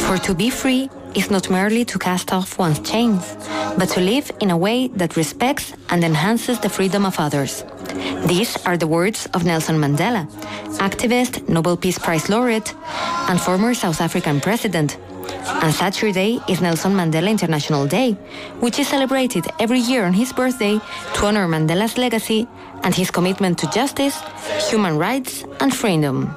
For to be free is not merely to cast off one's chains, but to live in a way that respects and enhances the freedom of others. These are the words of Nelson Mandela, activist, Nobel Peace Prize laureate, and former South African president. And Saturday is Nelson Mandela International Day, which is celebrated every year on his birthday to honor Mandela's legacy and his commitment to justice, human rights, and freedom.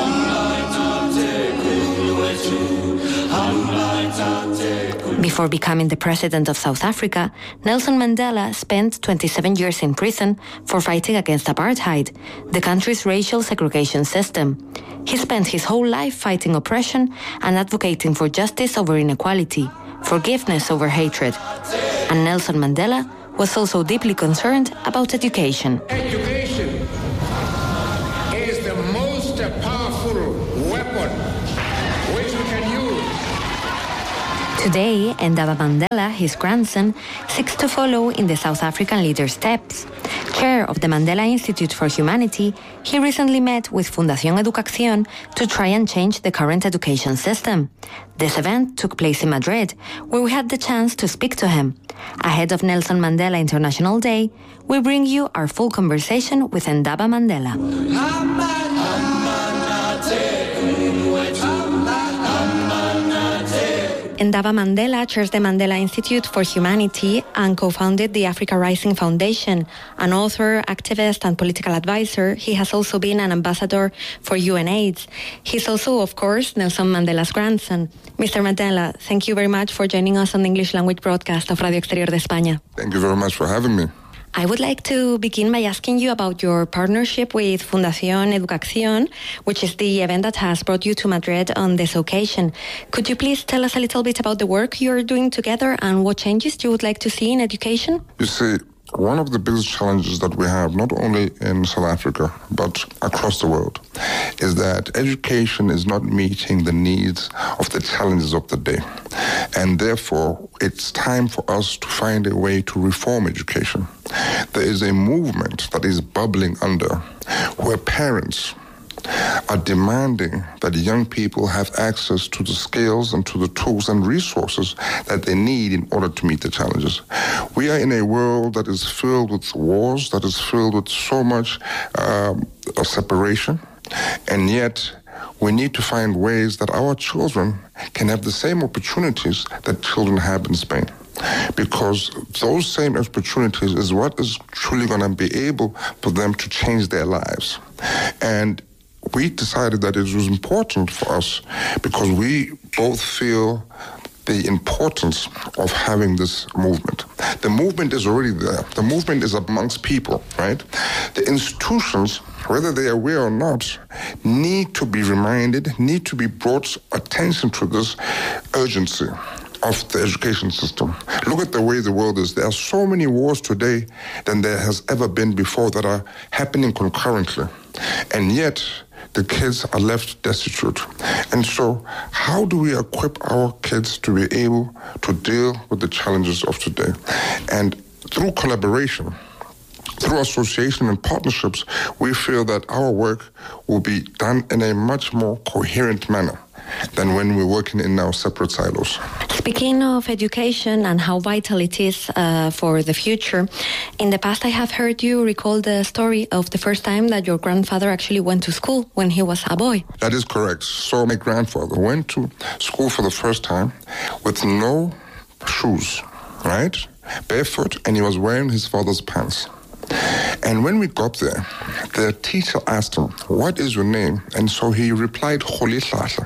Before becoming the president of South Africa, Nelson Mandela spent 27 years in prison for fighting against apartheid, the country's racial segregation system. He spent his whole life fighting oppression and advocating for justice over inequality, forgiveness over hatred. And Nelson Mandela was also deeply concerned about education. Education is the most powerful weapon which we can use. Today, Ndaba Mandela, his grandson, seeks to follow in the South African leader's steps. Chair of the Mandela Institute for Humanity, he recently met with Fundación Educación to try and change the current education system. This event took place in Madrid, where we had the chance to speak to him. Ahead of Nelson Mandela International Day, we bring you our full conversation with Ndaba Mandela. Ndaba Mandela chairs the Mandela Institute for Humanity and co-founded the Africa Rising Foundation. An author, activist, and political advisor, he has also been an ambassador for UNAIDS. He's also, of course, Nelson Mandela's grandson. Mr. Mandela, thank you very much for joining us on the English language broadcast of Radio Exterior de España. Thank you very much for having me. I would like to begin by asking you about your partnership with Fundación Educación, which is the event that has brought you to Madrid on this occasion. Could you please tell us a little bit about the work you're doing together and what changes you would like to see in education? You see, one of the biggest challenges that we have, not only in South Africa, but across the world, is that education is not meeting the needs of the challenges of the day. And therefore, it's time for us to find a way to reform education. There is a movement that is bubbling under where parents are demanding that young people have access to the skills and to the tools and resources that they need in order to meet the challenges. We are in a world that is filled with wars, that is filled with so much separation, and yet we need to find ways that our children can have the same opportunities that children have in Spain. Because those same opportunities is what is truly going to be able for them to change their lives. And we decided that it was important for us because we both feel the importance of having this movement. The movement is already there. The movement is amongst people, right? The institutions, whether they are aware or not, need to be reminded, need to be brought attention to this urgency of the education system. Look at the way the world is. There are so many wars today than there has ever been before that are happening concurrently. And yet, the kids are left destitute. And so, how do we equip our kids to be able to deal with the challenges of today? And through collaboration, through association and partnerships, we feel that our work will be done in a much more coherent manner than when we're working in our separate silos. Speaking of education and how vital it is for the future, in the past I have heard you recall the story of the first time that your grandfather actually went to school when he was a boy. That is correct. So my grandfather went to school for the first time with no shoes, right? Barefoot, and he was wearing his father's pants. And when we got there, the teacher asked him, "What is your name?" And so he replied, "Kholihlahla."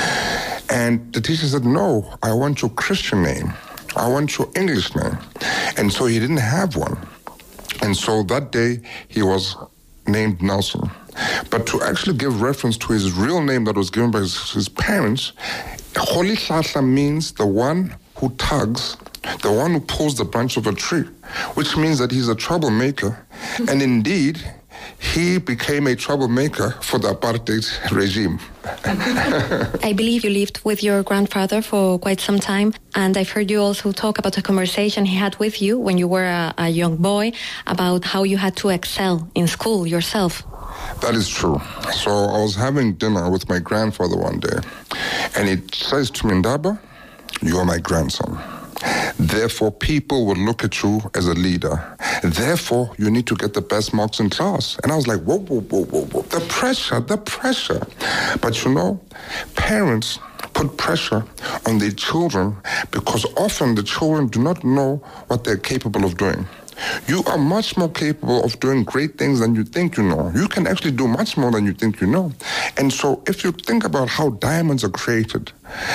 And the teacher said, "No, I want your Christian name. I want your English name." And so he didn't have one. And so that day he was named Nelson. But to actually give reference to his real name that was given by his parents, Kholihlahla means the one who tugs, the one who pulls the branch of a tree, which means that he's a troublemaker. And indeed, he became a troublemaker for the apartheid regime. I believe you lived with your grandfather for quite some time, and I've heard you also talk about a conversation he had with you when you were a young boy about how you had to excel in school yourself. That is true. So I was having dinner with my grandfather one day, And it says to me, Ndaba, you are my grandson. Therefore, people will look at you as a leader. Therefore, you need to get the best marks in class. And I was like, whoa. The pressure. But you know, parents put pressure on their children because often the children do not know what they're capable of doing. You are much more capable of doing great things than you think you know. You can actually do much more than you think you know. And so if you think about how diamonds are created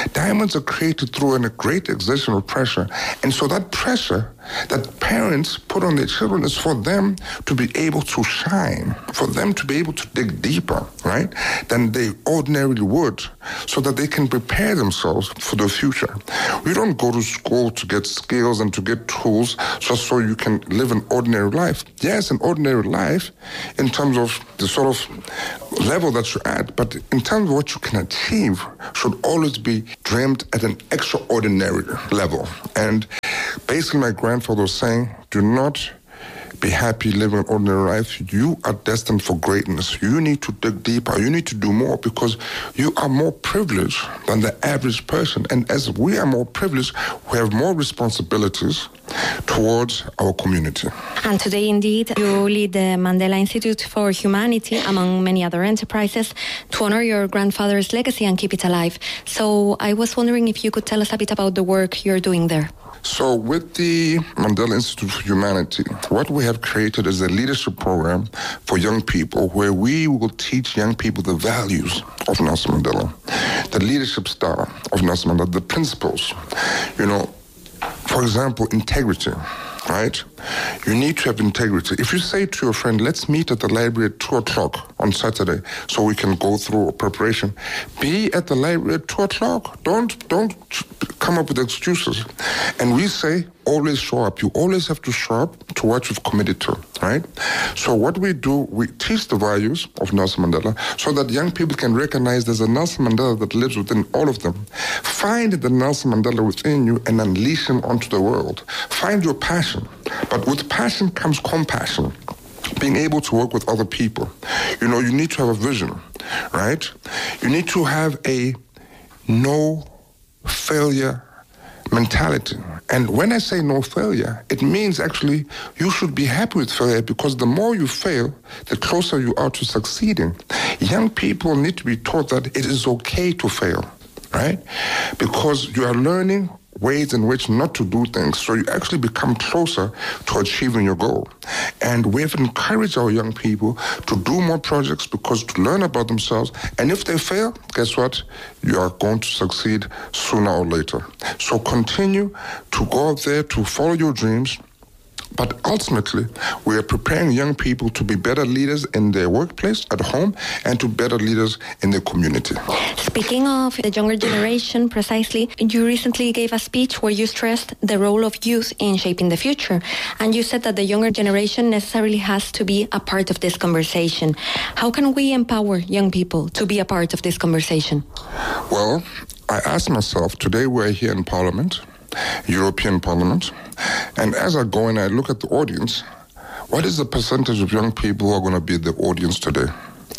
through a great exertion of pressure. And so that pressure that parents put on their children is for them to be able to shine, for them to be able to dig deeper, right, than they ordinarily would, so that they can prepare themselves for the future. We don't go to school to get skills and to get tools just so you can live an ordinary life. Yes, an ordinary life in terms of the sort of level that you're at, but in terms of what you can achieve should always be dreamed at an extraordinary level. And basically my grandfather was saying, do not be happy living an ordinary life. You are destined for greatness. You need to dig deeper. You need to do more because you are more privileged than the average person. And as we are more privileged, we have more responsibilities towards our community. And today, indeed, you lead the Mandela Institute for Humanity, among many other enterprises, to honor your grandfather's legacy and keep it alive. So I was wondering if you could tell us a bit about the work you're doing there. So with the Mandela Institute for Humanity, what we have created is a leadership program for young people where we will teach young people the values of Nelson Mandela, the leadership style of Nelson Mandela, the principles. You know, for example, integrity, right? You need to have integrity. If you say to your friend, let's meet at the library at 2 o'clock on Saturday so we can go through a preparation, be at the library at 2 o'clock. Don't come up with excuses. And we say, always show up. You always have to show up to what you've committed to, right? So what we do, we teach the values of Nelson Mandela so that young people can recognize there's a Nelson Mandela that lives within all of them. Find the Nelson Mandela within you and unleash him onto the world. Find your passion. But with passion comes compassion. Being able to work with other people. You know, you need to have a vision, right? You need to have a no failure mentality. And when I say no failure, it means actually you should be happy with failure because the more you fail, the closer you are to succeeding. Young people need to be taught that it is okay to fail, right? Because you are learning ways in which not to do things, so you actually become closer to achieving your goal. And we have encouraged our young people to do more projects because to learn about themselves, and if they fail, guess what? You are going to succeed sooner or later. So continue to go out there to follow your dreams, but ultimately, we are preparing young people to be better leaders in their workplace, at home, and to better leaders in their community. Speaking of the younger generation, precisely, you recently gave a speech where you stressed the role of youth in shaping the future. And you said that the younger generation necessarily has to be a part of this conversation. How can we empower young people to be a part of this conversation? Well, I asked myself, today we're here in Parliament, European Parliament, and as I go and I look at the audience, what is the percentage of young people who are going to be the audience today?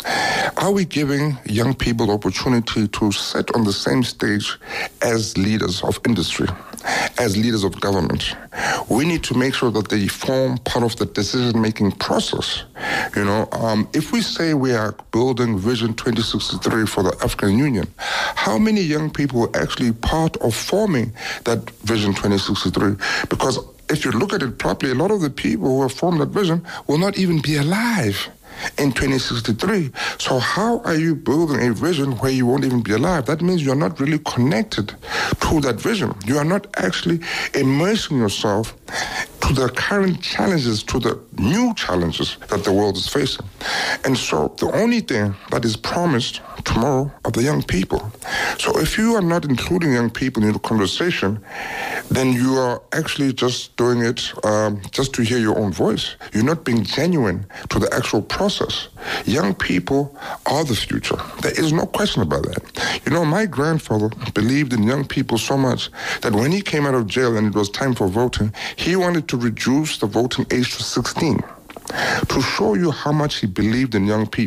Are we giving young people the opportunity to sit on the same stage as leaders of industry, as leaders of government? We need to make sure that they form part of the decision-making process. You know, if we say we are building Vision 2063 for the African Union, how many young people are actually part of forming that Vision 2063? Because if you look at it properly, a lot of the people who have formed that vision will not even be alive in 2063. So how are you building a vision where you won't even be alive? That means you're not really connected to that vision. You are not actually immersing yourself to the current challenges, to the new challenges that the world is facing. And so the only thing that is promised tomorrow are the young people. So if you are not including young people in the conversation, then you are actually just doing it just to hear your own voice. You're not being genuine to the actual process. Young people are the future. There is no question about that. You know, my grandfather believed in young people so much that when he came out of jail and it was time for voting, he wanted to reduce the voting age to 16 to show you how much he believed in young people.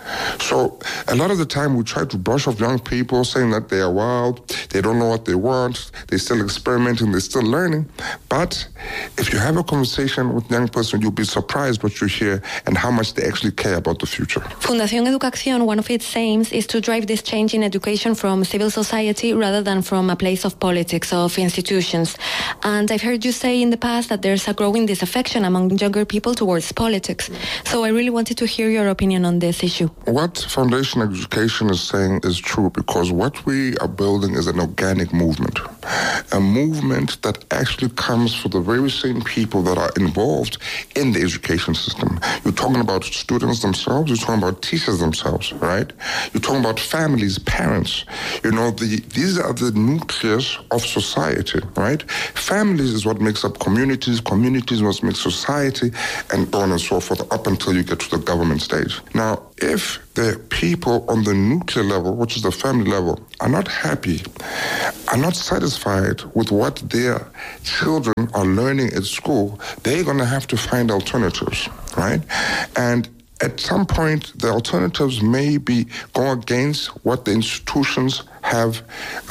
So a lot of the time we try to brush off young people saying that they are wild, they don't know what they want, they're still experimenting, they're still learning. But if you have a conversation with a young person, you'll be surprised what you hear and how much they actually care about the future. Fundación Educación, one of its aims is to drive this change in education from civil society rather than from a place of politics, of institutions. And I've heard you say in the past that there's a growing disaffection among younger people towards politics. So I really wanted to hear your opinion on this issue. What Foundation Education is saying is true, because what we are building is an organic movement. A movement that actually comes from the very same people that are involved in the education system. You're talking about students themselves, you're talking about teachers themselves, right? You're talking about families, parents. You know, these are the nucleus of society, right? Families is what makes up communities, communities is what makes society, and so on and so forth, up until you get to the government stage. Now, if the people on the nuclear level, which is the family level, are not happy, are not satisfied with what their children are learning at school, they're going to have to find alternatives, right? And at some point, the alternatives may be going against what the institutions have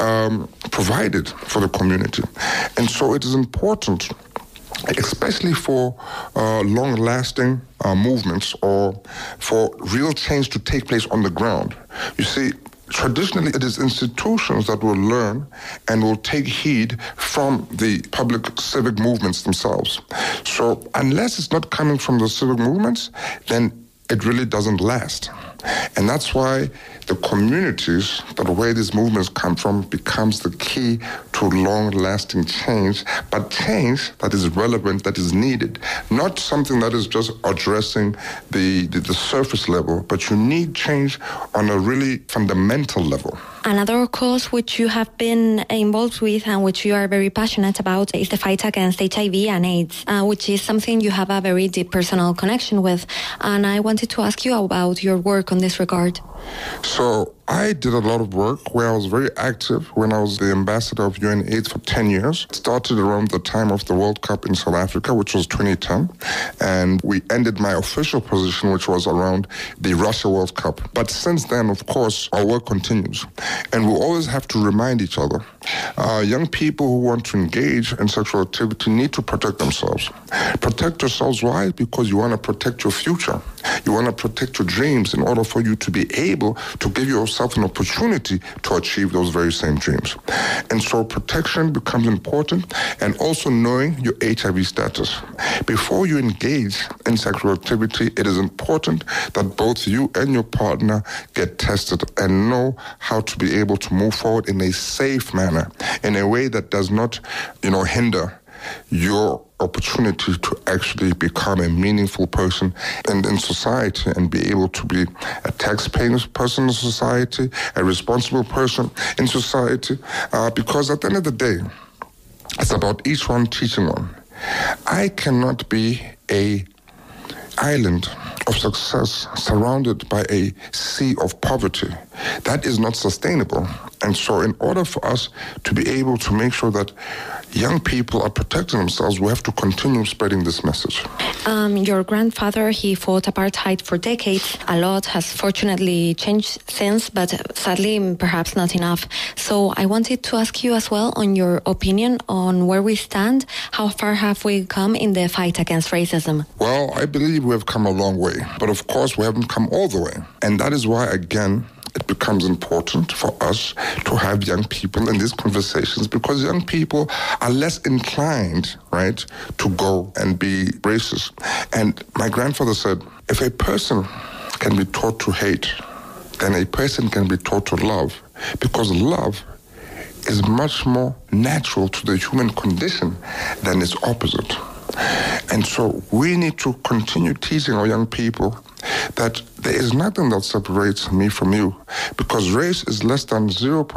provided for the community. And so it is important, especially for long-lasting movements or for real change to take place on the ground. You see, traditionally, it is institutions that will learn and will take heed from the public civic movements themselves. So unless it's not coming from the civic movements, then it really doesn't last. And that's why the communities that where these movements come from becomes the key to long-lasting change, but change that is relevant, that is needed, not something that is just addressing the surface level, but you need change on a really fundamental level. Another cause which you have been involved with and which you are very passionate about is the fight against HIV and AIDS, which is something you have a very deep personal connection with. And I wanted to ask you about your work on this regard. So I did a lot of work where I was very active when I was the ambassador of UNAIDS for 10 years. It started around the time of the World Cup in South Africa, which was 2010. And we ended my official position, which was around the Russia World Cup. But since then, of course, our work continues. And we always have to remind each other. Young people who want to engage in sexual activity need to protect themselves. Protect yourselves. Why? Because you want to protect your future. You want to protect your dreams in order for you to be able to give yourself an opportunity to achieve those very same dreams. And so protection becomes important, and also knowing your HIV status. Before you engage in sexual activity, it is important that both you and your partner get tested and know how to be able to move forward in a safe manner, in a way that does not, hinder your opportunity to actually become a meaningful person in society and be able to be a tax-paying person in society, a responsible person in society, because at the end of the day, it's about each one teaching one. I cannot be an island of success surrounded by a sea of poverty. That is not sustainable. And so in order for us to be able to make sure that young people are protecting themselves, we have to continue spreading this message. Your grandfather, he fought apartheid for decades. A lot has fortunately changed since, but sadly, perhaps not enough. So I wanted to ask you as well on your opinion on where we stand. How far have we come in the fight against racism? Well, I believe we have come a long way, but of course we haven't come all the way. And that is why, again, it becomes important for us to have young people in these conversations, because young people are less inclined, right, to go and be racist. And my grandfather said, if a person can be taught to hate, then a person can be taught to love, because love is much more natural to the human condition than its opposite. And so we need to continue teaching our young people that there is nothing that separates me from you, because race is less than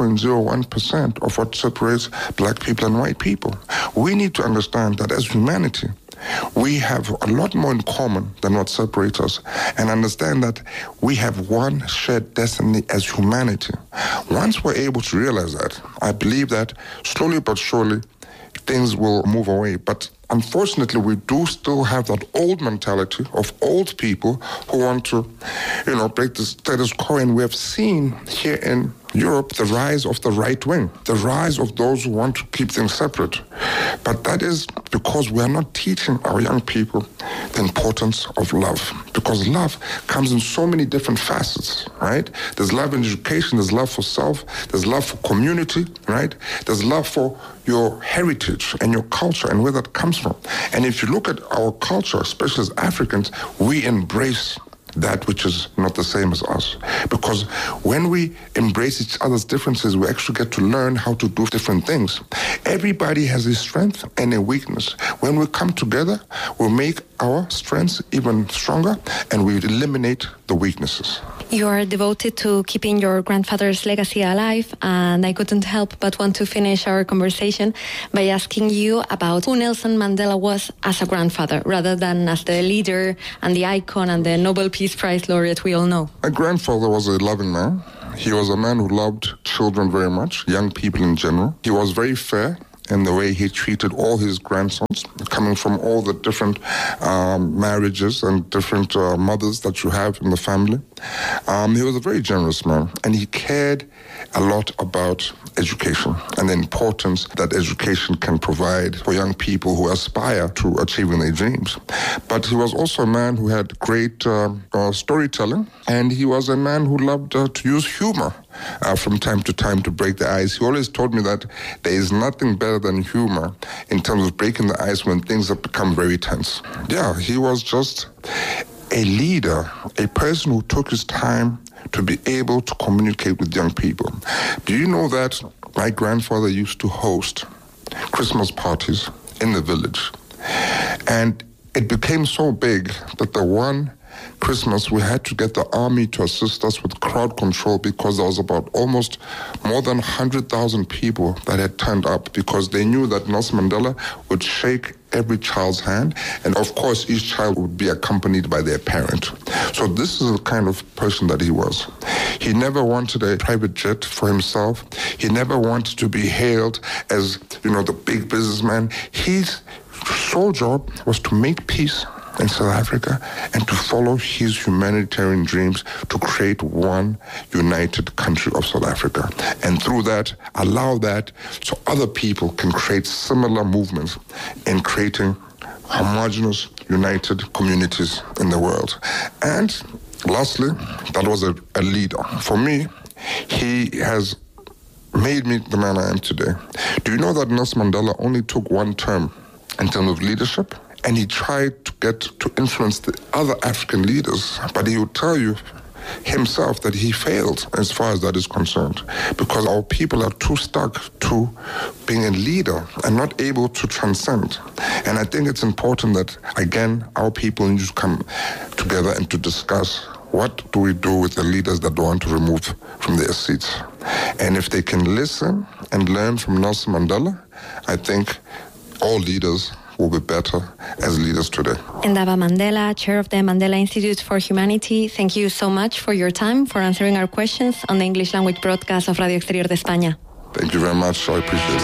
0.01% of what separates black people and white people. We need to understand that as humanity, we have a lot more in common than what separates us, and understand that we have one shared destiny as humanity. Once we're able to realize that, I believe that slowly but surely, things will move away. But unfortunately, we do still have that old mentality of old people who want to, break the status quo. And we have seen here in Europe the rise of the right wing, the rise of those who want to keep things separate. But that is because we are not teaching our young people the importance of love. Because love comes in so many different facets, right? There's love in education, there's love for self, there's love for community, right? There's love for your heritage and your culture and where that comes from. And if you look at our culture, especially as Africans, we embrace that which is not the same as us. Because when we embrace each other's differences, we actually get to learn how to do different things. Everybody has a strength and a weakness. When we come together, we make our strengths even stronger and we eliminate the weaknesses. You are devoted to keeping your grandfather's legacy alive, and I couldn't help but want to finish our conversation by asking you about who Nelson Mandela was as a grandfather, rather than as the leader and the icon and the Nobel Peace Prize laureate we all know. My grandfather was a loving man. He was a man who loved children very much, young people in general. He was very fair in the way he treated all his grandsons, coming from all the different marriages and different mothers that you have in the family. He was a very generous man, and he cared a lot about education and the importance that education can provide for young people who aspire to achieving their dreams. But he was also a man who had great storytelling, and he was a man who loved to use humor from time to time to break the ice. He always told me that there is nothing better than humor in terms of breaking the ice when things have become very tense. Yeah, he was just a leader, a person who took his time to be able to communicate with young people. Do you know that my grandfather used to host Christmas parties in the village? And it became so big that the one Christmas we had to get the army to assist us with crowd control, because there was about almost more than 100,000 people that had turned up, because they knew that Nelson Mandela would shake every child's hand, and of course each child would be accompanied by their parent. So this is the kind of person that he was. He never wanted a private jet for himself. He never wanted to be hailed as, the big businessman. His sole job was to make peace in South Africa and to follow his humanitarian dreams to create one united country of South Africa. And through that, allow that so other people can create similar movements in creating homogeneous, united communities in the world. And lastly, that was a leader. For me, he has made me the man I am today. Do you know that Nelson Mandela only took one term in terms of leadership? And he tried to get to influence the other African leaders, but he would tell you himself that he failed as far as that is concerned, because our people are too stuck to being a leader and not able to transcend. And I think it's important that, again, our people need to come together and to discuss what do we do with the leaders that don't want to remove from their seats. And if they can listen and learn from Nelson Mandela, I think all leaders will be better as leaders today. Ndaba Mandela, chair of the Mandela Institute for Humanity, thank you so much for your time, for answering our questions on the English language broadcast of Radio Exterior de España. Thank you very much. I appreciate it.